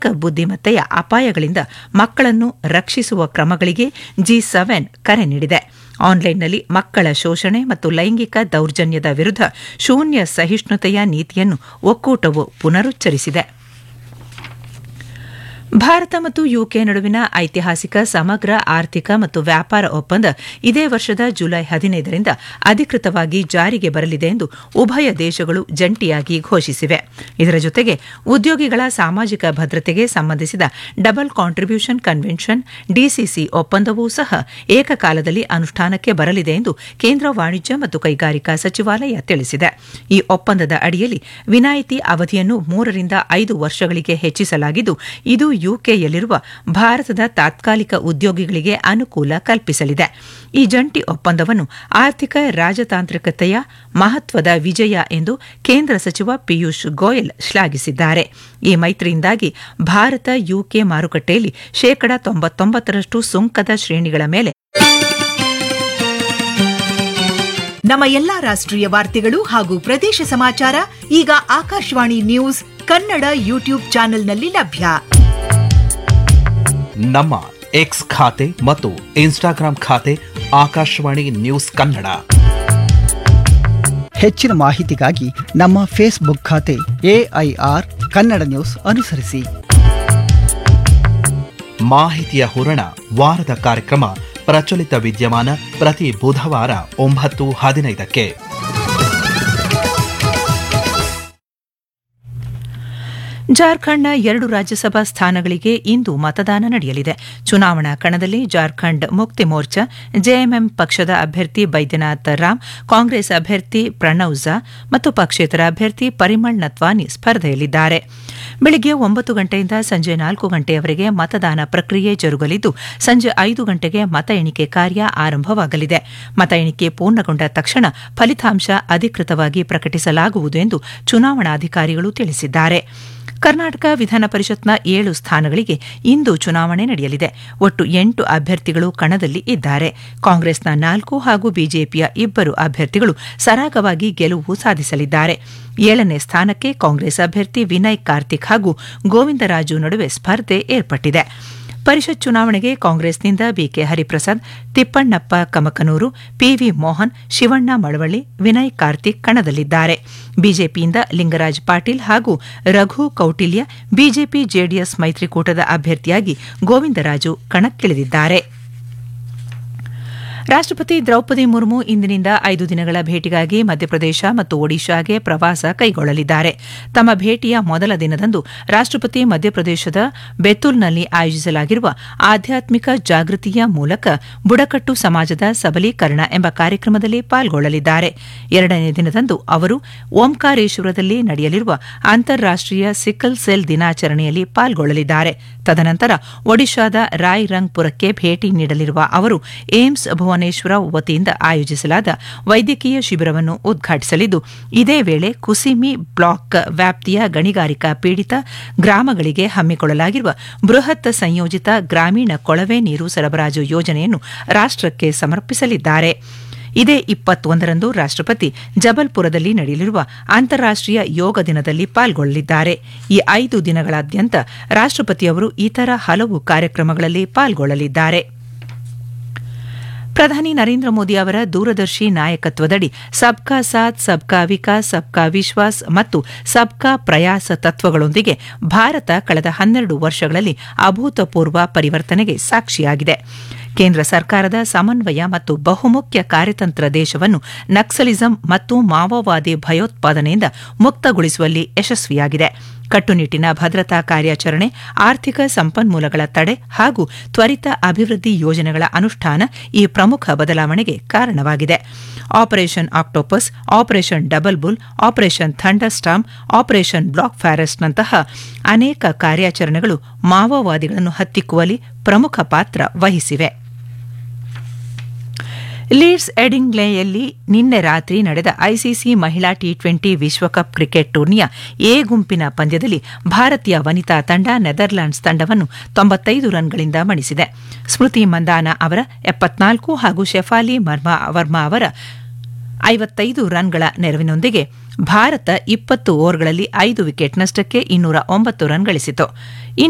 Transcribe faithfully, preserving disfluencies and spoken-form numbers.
ಕೃತಕ ಬುದ್ದಿಮತ್ತೆಯ ಅಪಾಯಗಳಿಂದ ಮಕ್ಕಳನ್ನು ರಕ್ಷಿಸುವ ಕ್ರಮಗಳಿಗೆ ಜಿ ಸೆವೆನ್ ಕರೆ ನೀಡಿದೆ. ಆನ್ಲೈನ್ನಲ್ಲಿ ಮಕ್ಕಳ ಶೋಷಣೆ ಮತ್ತು ಲೈಂಗಿಕ ದೌರ್ಜನ್ಯದ ವಿರುದ್ಧ ಶೂನ್ಯ ಸಹಿಷ್ಣುತೆಯ ನೀತಿಯನ್ನು ಒಕ್ಕೂಟವು ಪುನರುಚ್ಚರಿಸಿದೆ. ಭಾರತ ಮತ್ತು ಯುಕೆ ನಡುವಿನ ಐತಿಹಾಸಿಕ ಸಮಗ್ರ ಆರ್ಥಿಕ ಮತ್ತು ವ್ಯಾಪಾರ ಒಪ್ಪಂದ ಇದೇ ವರ್ಷದ ಜುಲೈ ಹದಿನೈದರಿಂದ ಅಧಿಕೃತವಾಗಿ ಜಾರಿಗೆ ಬರಲಿದೆ ಎಂದು ಉಭಯ ದೇಶಗಳು ಜಂಟಿಯಾಗಿ ಘೋಷಿಸಿವೆ. ಇದರ ಜೊತೆಗೆ ಉದ್ಯೋಗಿಗಳ ಸಾಮಾಜಿಕ ಭದ್ರತೆಗೆ ಸಂಬಂಧಿಸಿದ ಡಬಲ್ ಕಾಂಟ್ರಿಬ್ಯೂಷನ್ ಕನ್ವೆನ್ಷನ್ ಡಿಸಿಸಿ ಒಪ್ಪಂದವೂ ಸಹ ಏಕಕಾಲದಲ್ಲಿ ಅನುಷ್ಠಾನಕ್ಕೆ ಬರಲಿದೆ ಎಂದು ಕೇಂದ್ರ ವಾಣಿಜ್ಯ ಮತ್ತು ಕೈಗಾರಿಕಾ ಸಚಿವಾಲಯ ತಿಳಿಸಿದೆ. ಈ ಒಪ್ಪಂದದ ಅಡಿಯಲ್ಲಿ ವಿನಾಯಿತಿ ಅವಧಿಯನ್ನು ಮೂರರಿಂದ ಐದು ವರ್ಷಗಳಿಗೆ ಹೆಚ್ಚಿಸಲಾಗಿದ್ದು, ಇದು ಯುಕೆಯಲ್ಲಿರುವ ಭಾರತದ ತಾತ್ಕಾಲಿಕ ಉದ್ಯೋಗಿಗಳಿಗೆ ಅನುಕೂಲ ಕಲ್ಪಿಸಲಿದೆ. ಈ ಜಂಟಿ ಒಪ್ಪಂದವನ್ನು ಆರ್ಥಿಕ ರಾಜತಾಂತ್ರಿಕತೆಯ ಮಹತ್ವದ ವಿಜಯ ಎಂದು ಕೇಂದ್ರ ಸಚಿವ ಪಿಯೂಷ್ ಗೋಯಲ್ ಶ್ಲಾಘಿಸಿದ್ದಾರೆ. ಈ ಮೈತ್ರಿಯಿಂದಾಗಿ ಭಾರತ ಯುಕೆ ಮಾರುಕಟ್ಟೆಯಲ್ಲಿ ಶೇಕಡಾ ತೊಂಬತ್ತೊಂಬತ್ತರಷ್ಟು ಸುಂಕದ ಶ್ರೇಣಿಗಳ ಮೇಲೆ ನಮ್ಮ ಎಲ್ಲಾ ರಾಷ್ಟ್ರೀಯ ವಾರ್ತೆಗಳು ಹಾಗೂ ಪ್ರದೇಶ ಸಮಾಚಾರ ಈಗ ಆಕಾಶವಾಣಿ ನ್ಯೂಸ್ ಕನ್ನಡ ಯೂಟ್ಯೂಬ್ ಚಾನೆಲ್ನಲ್ಲಿ ಲಭ್ಯ. ನಮ್ಮ ಎಕ್ಸ್ ಖಾತೆ ಮತ್ತು ಇನ್ಸ್ಟಾಗ್ರಾಂ ಖಾತೆ ಆಕಾಶವಾಣಿ ನ್ಯೂಸ್ ಕನ್ನಡ. ಹೆಚ್ಚಿನ ಮಾಹಿತಿಗಾಗಿ ನಮ್ಮ ಫೇಸ್ಬುಕ್ ಖಾತೆ ಎಐಆರ್ ಕನ್ನಡ ನ್ಯೂಸ್ ಅನುಸರಿಸಿ. ಮಾಹಿತಿಯ ಹೂರಣ ವಾರದ ಕಾರ್ಯಕ್ರಮ ಪ್ರಚಲಿತ ವಿದ್ಯಮಾನ ಪ್ರತಿ ಬುಧವಾರ ಒಂಬತ್ತು ಹದಿನೈದಕ್ಕೆ. ಜಾರ್ಖಂಡ್ನ ಎರಡು ರಾಜ್ಯಸಭಾ ಸ್ಥಾನಗಳಿಗೆ ಇಂದು ಮತದಾನ ನಡೆಯಲಿದೆ. ಚುನಾವಣಾ ಕಣದಲ್ಲಿ ಜಾರ್ಖಂಡ್ ಮುಕ್ತಿ ಮೋರ್ಚಾ ಜೆಎಂಎಂ ಪಕ್ಷದ ಅಭ್ಯರ್ಥಿ ಬೈದ್ಯನಾಥ್ ರಾಮ್, ಕಾಂಗ್ರೆಸ್ ಅಭ್ಯರ್ಥಿ ಪ್ರಣವ್ ಝಾ ಮತ್ತು ಪಕ್ಷೇತರ ಅಭ್ಯರ್ಥಿ ಪರಿಮಳ್ ನತ್ವಾನಿ ಸ್ಪರ್ಧೆಯಲ್ಲಿದ್ದಾರೆ. ಬೆಳಗ್ಗೆ ಒಂಬತ್ತು ಗಂಟೆಯಿಂದ ಸಂಜೆ ನಾಲ್ಕು ಗಂಟೆಯವರೆಗೆ ಮತದಾನ ಪ್ರಕ್ರಿಯೆ ಜರುಗಲಿದ್ದು, ಸಂಜೆ ಐದು ಗಂಟೆಗೆ ಮತ ಎಣಿಕೆ ಕಾರ್ಯ ಆರಂಭವಾಗಲಿದೆ. ಮತ ಎಣಿಕೆ ಪೂರ್ಣಗೊಂಡ ತಕ್ಷಣ ಫಲಿತಾಂಶ ಅಧಿಕೃತವಾಗಿ ಪ್ರಕಟಿಸಲಾಗುವುದು ಎಂದು ಚುನಾವಣಾಧಿಕಾರಿಗಳು ತಿಳಿಸಿದ್ದಾರೆ. ಕರ್ನಾಟಕ ವಿಧಾನ ಪರಿಷತ್ನ ಏಳು ಸ್ಥಾನಗಳಿಗೆ ಇಂದು ಚುನಾವಣೆ ನಡೆಯಲಿದೆ. ಒಟ್ಟು ಎಂಟು ಅಭ್ಯರ್ಥಿಗಳು ಕಣದಲ್ಲಿ ಇದ್ದಾರೆ. ಕಾಂಗ್ರೆಸ್ನ ನಾಲ್ಕು ಹಾಗೂ ಬಿಜೆಪಿಯ ಇಬ್ಬರು ಅಭ್ಯರ್ಥಿಗಳು ಸರಾಗವಾಗಿ ಗೆಲುವು ಸಾಧಿಸಲಿದ್ದಾರೆ. ಏಳನೇ ಸ್ಥಾನಕ್ಕೆ ಕಾಂಗ್ರೆಸ್ ಅಭ್ಯರ್ಥಿ ವಿನಯ್ ಕಾರ್ತಿಕ್ ಹಾಗೂ ಗೋವಿಂದರಾಜು ನಡುವೆ ಸ್ಪರ್ಧೆ ಏರ್ಪಟ್ಟಿದೆ. ಪರಿಷತ್ ಚುನಾವಣೆಗೆ ಕಾಂಗ್ರೆಸ್ನಿಂದ ಬಿಕೆ ಹರಿಪ್ರಸಾದ್, ತಿಪ್ಪಣ್ಣಪ್ಪ ಕಮಕನೂರು, ಪಿವಿ ಮೋಹನ್, ಶಿವಣ್ಣ ಮಳವಳ್ಳಿ, ವಿನಯ್ ಕಾರ್ತಿಕ್ ಕಣದಲ್ಲಿದ್ದಾರೆ. ಬಿಜೆಪಿಯಿಂದ ಲಿಂಗರಾಜ್ ಪಾಟೀಲ್ ಹಾಗೂ ರಘು ಕೌಟಿಲ್ಯ, ಬಿಜೆಪಿ ಜೆಡಿಎಸ್ ಮೈತ್ರಿಕೂಟದ ಅಭ್ಯರ್ಥಿಯಾಗಿ ಗೋವಿಂದರಾಜು ಕಣಕ್ಕಿಳಿದಿದ್ದಾರೆ. ರಾಷ್ಟ್ರಪತಿ ದ್ರೌಪದಿ ಮುರ್ಮು ಇಂದಿನಿಂದ ಐದು ದಿನಗಳ ಭೇಟಿಗಾಗಿ ಮಧ್ಯಪ್ರದೇಶ ಮತ್ತು ಒಡಿಶಾಗೆ ಪ್ರವಾಸ ಕೈಗೊಳ್ಳಲಿದ್ದಾರೆ. ತಮ್ಮ ಭೇಟಿಯ ಮೊದಲ ದಿನದಂದು ರಾಷ್ಟ್ರಪತಿ ಮಧ್ಯಪ್ರದೇಶದ ಬೆತುಲ್ನಲ್ಲಿ ಆಯೋಜಿಸಲಾಗಿರುವ ಆಧ್ಯಾತ್ಮಿಕ ಜಾಗೃತಿಯ ಮೂಲಕ ಬುಡಕಟ್ಟು ಸಮಾಜದ ಸಬಲೀಕರಣ ಎಂಬ ಕಾರ್ಯಕ್ರಮದಲ್ಲಿ ಪಾಲ್ಗೊಳ್ಳಲಿದ್ದಾರೆ. ಎರಡನೇ ದಿನದಂದು ಅವರು ಓಂಕಾರೇಶ್ವರದಲ್ಲಿ ನಡೆಯಲಿರುವ ಅಂತಾರಾಷ್ಟೀಯ ಸಿಕ್ಕಲ್ ಸೆಲ್ ದಿನಾಚರಣೆಯಲ್ಲಿ ಪಾಲ್ಗೊಳ್ಳಲಿದ್ದಾರೆ. ತದನಂತರ ಒಡಿಶಾದ ರಾಯ್ರಂಗ್ಪುರಕ್ಕೆ ಭೇಟಿ ನೀಡಲಿರುವ ಅವರು ಏಮ್ಸ್ ಭುವನೇಶ್ವರ ವತಿಯಿಂದ ಆಯೋಜಿಸಲಾದ ವೈದ್ಯಕೀಯ ಶಿಬಿರವನ್ನು ಉದ್ಘಾಟಿಸಲಿದ್ದು, ಇದೇ ವೇಳೆ ಕುಸಿಮಿ ಬ್ಲಾಕ್ ವ್ಯಾಪ್ತಿಯ ಗಣಿಗಾರಿಕಾ ಪೀಡಿತ ಗ್ರಾಮಗಳಿಗೆ ಹಮ್ಮಿಕೊಳ್ಳಲಾಗಿರುವ ಬೃಹತ್ ಸಂಯೋಜಿತ ಗ್ರಾಮೀಣ ಕೊಳವೆ ನೀರು ಸರಬರಾಜು ಯೋಜನೆಯನ್ನು ರಾಷ್ಟಕ್ಕೆ ಸಮರ್ಪಿಸಲಿದ್ದಾರೆ. ಇದೇ ಇಪ್ಪತ್ತೊಂದರಂದು ರಾಷ್ಟ್ರಪತಿ ಜಬಲ್ಪುರದಲ್ಲಿ ನಡೆಯಲಿರುವ ಅಂತಾರಾಷ್ಟೀಯ ಯೋಗ ದಿನದಲ್ಲಿ ಪಾಲ್ಗೊಳ್ಳಲಿದ್ದಾರೆ. ಈ ಐದು ದಿನಗಳಾದ್ಯಂತ ರಾಷ್ಟ್ರಪತಿಯವರು ಇತರ ಹಲವು ಕಾರ್ಯಕ್ರಮಗಳಲ್ಲಿ ಪಾಲ್ಗೊಳ್ಳಲಿದ್ದಾರೆ. ಪ್ರಧಾನಿ ನರೇಂದ್ರ ಮೋದಿ ಅವರ ದೂರದರ್ಶಿ ನಾಯಕತ್ವದಡಿ ಸಬ್ಕಾ ಸಾಥ್, ಸಬ್ಕಾ ವಿಕಾಸ್, ಸಬ್ಕಾ ವಿಶ್ವಾಸ್ ಮತ್ತು ಸಬ್ಕಾ ಪ್ರಯಾಸ ತತ್ವಗಳೊಂದಿಗೆ ಭಾರತ ಕಳೆದ ಹನ್ನೆರಡು ವರ್ಷಗಳಲ್ಲಿ ಅಭೂತಪೂರ್ವ ಪರಿವರ್ತನೆಗೆ ಸಾಕ್ಷಿಯಾಗಿದೆ. ಕೇಂದ್ರ ಸರ್ಕಾರದ ಸಮನ್ವಯ ಮತ್ತು ಬಹುಮುಖ್ಯ ಕಾರ್ಯತಂತ್ರ ದೇಶವನ್ನು ನಕ್ಸಲಿಸಂ ಮತ್ತು ಮಾವೋವಾದಿ ಭಯೋತ್ಪಾದನೆಯಿಂದ ಮುಕ್ತಗೊಳಿಸುವಲ್ಲಿ ಯಶಸ್ವಿಯಾಗಿದೆ. ಕಟ್ಟುನಿಟ್ಟಿನ ಭದ್ರತಾ ಕಾರ್ಯಾಚರಣೆ, ಆರ್ಥಿಕ ಸಂಪನ್ಮೂಲಗಳ ತಡೆ ಹಾಗೂ ತ್ವರಿತ ಅಭಿವೃದ್ಧಿ ಯೋಜನೆಗಳ ಅನುಷ್ಠಾನ ಈ ಪ್ರಮುಖ ಬದಲಾವಣೆಗೆ ಕಾರಣವಾಗಿದೆ. Operation octopus, operation double bull, operation thunder storm, operation block ಫಾರೆಸ್ಟ್ನಂತಹ ಅನೇಕ ಕಾರ್ಯಾಚರಣೆಗಳು ಮಾವೋವಾದಿಗಳನ್ನು ಹತ್ತಿಕ್ಕುವಲ್ಲಿ ಪ್ರಮುಖ ಪಾತ್ರ ವಹಿಸಿವೆ. ಲೀಡ್ಸ್ ಎಡಿಂಗ್ಲೆಯಲ್ಲಿ ನಿನ್ನೆ ರಾತ್ರಿ ನಡೆದ ಐಸಿಸಿ ಮಹಿಳಾ ಟಿ ಟ್ವೆಂಟಿ ವಿಶ್ವಕಪ್ ಕ್ರಿಕೆಟ್ ಟೂರ್ನಿಯ ಎ ಗುಂಪಿನ ಪಂದ್ಯದಲ್ಲಿ ಭಾರತೀಯ ವನಿತಾ ತಂಡ ನೆದರ್ಲ್ಯಾಂಡ್ಸ್ ತಂಡವನ್ನು ತೊಂಬತ್ತೈದು ರನ್ಗಳಿಂದ ಮಣಿಸಿದೆ. ಸ್ಮೃತಿ ಮಂದಾನ ಅವರ ಎಪ್ಪತ್ನಾಲ್ಕು ಹಾಗೂ ಶೆಫಾಲಿ ವರ್ಮಾ ಅವರ ಐವತ್ತೈದು ರನ್ಗಳ ನೆರವಿನೊಂದಿಗೆ ಭಾರತ ಇಪ್ಪತ್ತು ಓವರ್ಗಳಲ್ಲಿ ಐದು ವಿಕೆಟ್ ನಷ್ಟಕ್ಕೆ ಇನ್ನೂರ ಒಂಬತ್ತು ರನ್ ಗಳಿಸಿತು.